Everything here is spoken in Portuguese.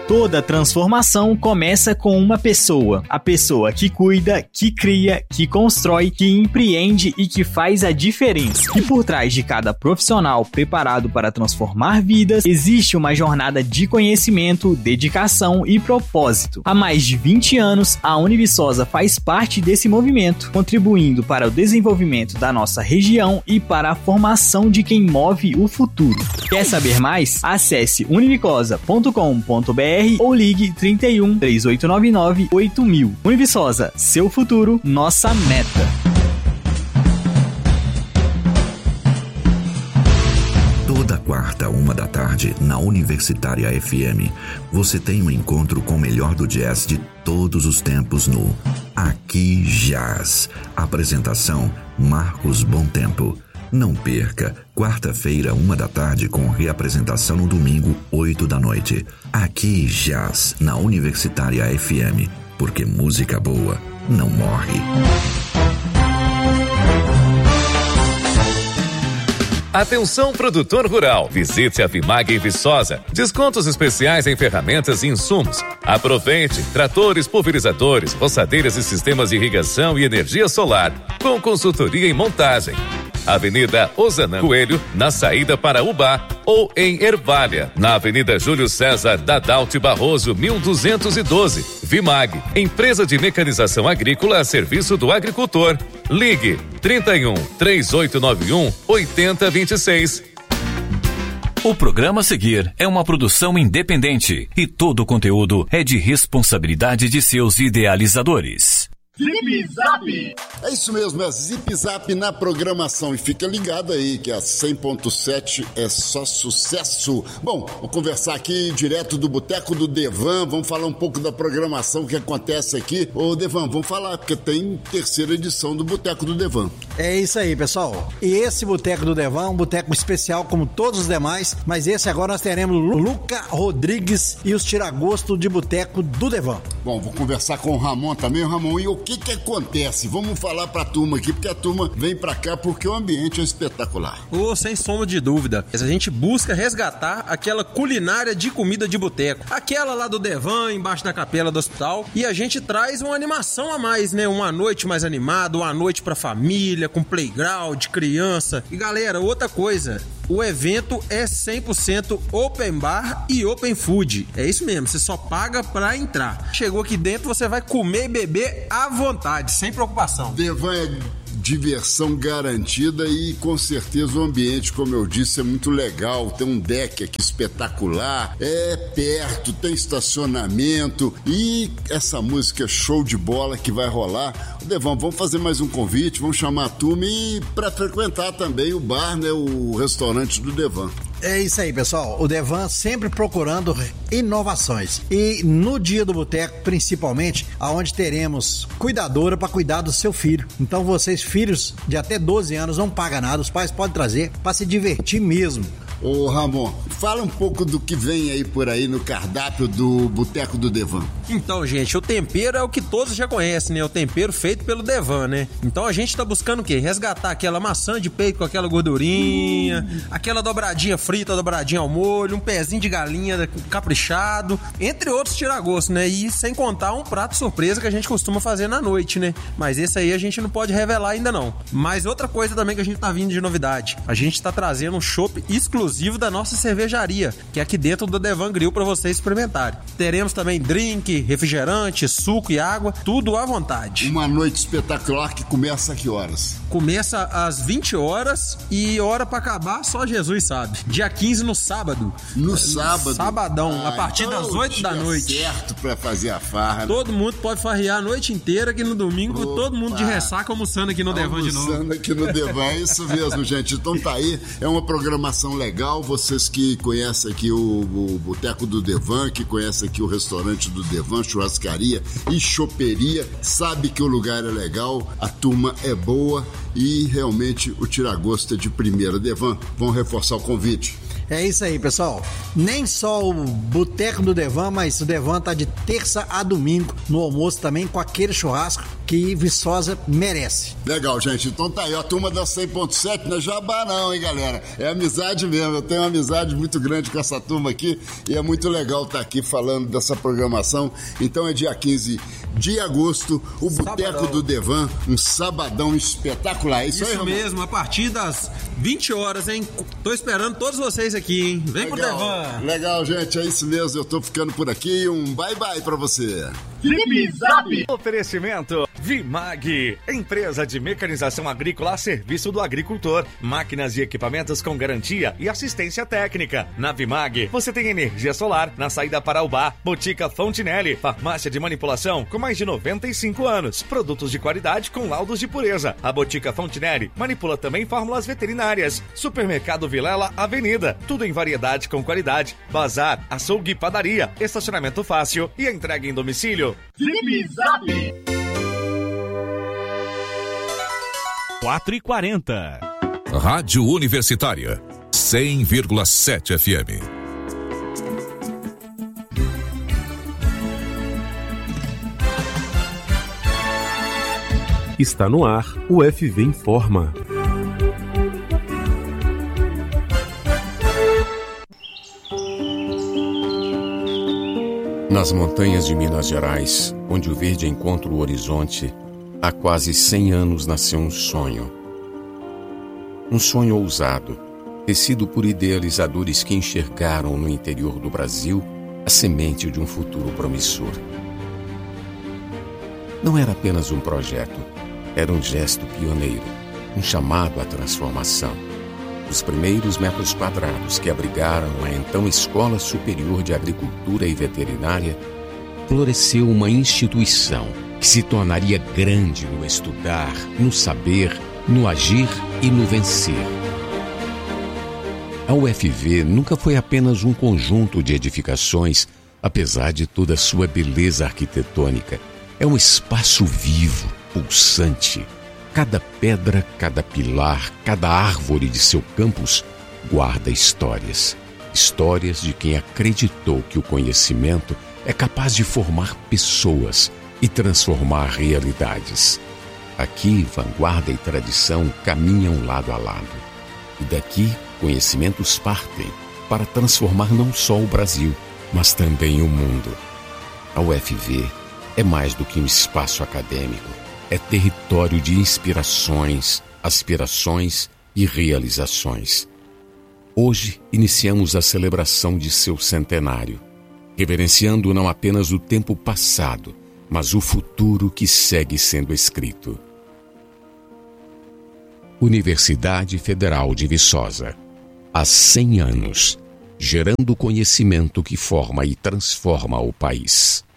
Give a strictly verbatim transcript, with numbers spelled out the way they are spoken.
Toda transformação começa com uma pessoa. A pessoa que cuida, que cria, que constrói, que empreende e que faz a diferença. E por trás de cada profissional preparado para transformar vidas, existe uma jornada de conhecimento, dedicação e propósito. Há mais de vinte anos, a Univiçosa faz parte desse movimento, contribuindo para o desenvolvimento da nossa região e para a formação de quem move o futuro. Quer saber mais? Acesse univicosa ponto com ponto b r ou ligue trinta e um, três oito nove nove, oito mil. Univiçosa, seu futuro, nossa meta. Toda quarta, uma da tarde, na Universitária F M, você tem um encontro com o melhor do jazz de todos os tempos no Aqui Jazz. Apresentação, Marcos Bom Tempo. Não perca, quarta-feira, uma da tarde, com reapresentação no domingo, oito da noite. Aqui Jazz, na Universitária F M, porque música boa não morre. Atenção, produtor rural. Visite a Vimag em Viçosa. Descontos especiais em ferramentas e insumos. Aproveite tratores, pulverizadores, roçadeiras e sistemas de irrigação e energia solar, com consultoria em montagem. Avenida Osanã Coelho, na saída para Ubá, ou em Ervalha, na Avenida Júlio César Dadalti Barroso, mil duzentos e doze. Vimag, empresa de mecanização agrícola a serviço do agricultor. Ligue trinta e um, três oito nove um, oito zero dois seis. O programa a seguir é uma produção independente e todo o conteúdo é de responsabilidade de seus idealizadores. Zip Zap! É isso mesmo, é Zip Zap na programação. E fica ligado aí que a cem ponto sete é só sucesso. Bom, vou conversar aqui direto do Boteco do Devan. Vamos falar um pouco da programação que acontece aqui. Ô Devan, vamos falar, porque tem terceira edição do Boteco do Devan. É isso aí, pessoal. E esse Boteco do Devan é um boteco especial como todos os demais, mas esse agora nós teremos Luca Rodrigues e os tiragosto de Boteco do Devan. Bom, vou conversar com o Ramon também. O Ramon, e o que que acontece? Vamos falar pra turma aqui, porque a turma vem pra cá porque o ambiente é espetacular. Oh, sem sombra de dúvida. A gente busca resgatar aquela culinária de comida de boteco. Aquela lá do Devan, embaixo da capela do hospital. E a gente traz uma animação a mais, né? Uma noite mais animada, uma noite pra família, com playground, criança. E galera, outra coisa... O evento é cem por cento open bar e open food. É isso mesmo, você só paga pra entrar. Chegou aqui dentro, você vai comer e beber à vontade, sem preocupação. Devan é diversão garantida e com certeza o ambiente, como eu disse, é muito legal. Tem um deck aqui espetacular, é perto, tem estacionamento e essa música show de bola que vai rolar. Devan, vamos fazer mais um convite, vamos chamar a turma e para frequentar também o bar, né, o restaurante do Devan. É isso aí, pessoal. O Devan sempre procurando inovações. E no dia do boteco, principalmente, aonde teremos cuidadora para cuidar do seu filho. Então vocês, filhos de até doze anos, não pagam nada. Os pais podem trazer para se divertir mesmo. Ô Ramon, fala um pouco do que vem aí por aí no cardápio do Boteco do Devan. Então, gente, o tempero é o que todos já conhecem, né? O tempero feito pelo Devan, né? Então a gente tá buscando o quê? Resgatar aquela maçã de peito com aquela gordurinha, hum. aquela dobradinha frita, dobradinha ao molho, um pezinho de galinha caprichado, entre outros tiragosto, né? E sem contar um prato surpresa que a gente costuma fazer na noite, né? Mas esse aí a gente não pode revelar ainda não. Mas outra coisa também que a gente tá vindo de novidade, a gente tá trazendo um chopp exclusivo da nossa cervejaria, que é aqui dentro do Devan Grill para vocês experimentarem. Teremos também drink, refrigerante, suco e água, tudo à vontade. Uma noite espetacular que começa a que horas? Começa às vinte horas e hora para acabar só Jesus sabe. Dia quinze no sábado. No sábado? Sabadão, ah, a partir então das oito da noite. Certo para fazer a farra. Todo mundo pode farrear a noite inteira aqui no domingo, Opa. todo mundo de ressaca almoçando aqui no Devan de novo. Almoçando aqui no Devan, é isso mesmo, gente. Então tá aí, é uma programação legal. Vocês que conhecem aqui o, o Boteco do Devan, que conhecem aqui o restaurante do Devan, churrascaria e choperia, sabe que o lugar é legal, a turma é boa e realmente o tiragosto é de primeira. Devan, vamos reforçar o convite. É isso aí, pessoal. Nem só o Boteco do Devan, mas o Devan tá de terça a domingo no almoço também com aquele churrasco que Viçosa merece. Legal, gente. Então tá aí, ó, a turma da cem ponto sete não é jabá não, hein, galera? É amizade mesmo. Eu tenho uma amizade muito grande com essa turma aqui e é muito legal estar aqui falando dessa programação. Então é dia quinze de agosto, o Boteco do Devan, um sabadão espetacular. Isso, Isso aí, mesmo, a partir das vinte horas, hein? Tô esperando todos vocês aqui, hein? Vem pro Devan. Legal, gente, é isso mesmo. Eu tô ficando por aqui. Um bye-bye pra você. Zip Zap. Oferecimento Vimag, empresa de mecanização agrícola a serviço do agricultor. Máquinas e equipamentos com garantia e assistência técnica. Na Vimag, você tem energia solar na saída para o bar. Botica Fontinelli, farmácia de manipulação com mais de noventa e cinco anos. Produtos de qualidade com laudos de pureza. A Botica Fontinelli manipula também fórmulas veterinárias. Supermercado Vilela Avenida, tudo em variedade com qualidade. Bazar, açougue e padaria, estacionamento fácil e entrega em domicílio. Zip Zap. quatro e quarenta. Rádio Universitária, cem vírgula sete F M. Está no ar o F V Informa. Nas montanhas de Minas Gerais, onde o verde encontra o horizonte, há quase cem anos nasceu um sonho. Um sonho ousado, tecido por idealizadores que enxergaram no interior do Brasil a semente de um futuro promissor. Não era apenas um projeto, era um gesto pioneiro, um chamado à transformação. Os primeiros metros quadrados que abrigaram a então Escola Superior de Agricultura e Veterinária, floresceu uma instituição que se tornaria grande no estudar, no saber, no agir e no vencer. A U F V nunca foi apenas um conjunto de edificações, apesar de toda a sua beleza arquitetônica. É um espaço vivo, pulsante. Cada pedra, cada pilar, cada árvore de seu campus guarda histórias. Histórias de quem acreditou que o conhecimento é capaz de formar pessoas e transformar realidades. Aqui, vanguarda e tradição caminham lado a lado. E daqui, conhecimentos partem para transformar não só o Brasil, mas também o mundo. A U F V é mais do que um espaço acadêmico. É território de inspirações, aspirações e realizações. Hoje, iniciamos a celebração de seu centenário, reverenciando não apenas o tempo passado, mas o futuro que segue sendo escrito. Universidade Federal de Viçosa. Há cem anos, gerando conhecimento que forma e transforma o país.